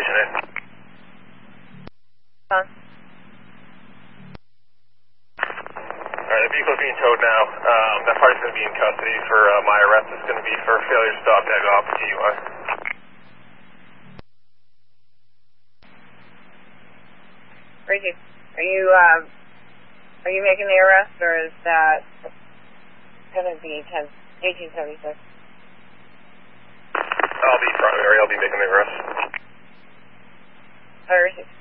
Huh? Alright, the vehicle's being towed now. That party's going to be in custody for my arrest. It's going to be for failure to stop, tag off, DUI. Reggie, are you making the arrest, or is that going to be 1876? I'll be primary. I'll be making the arrest. Or is it?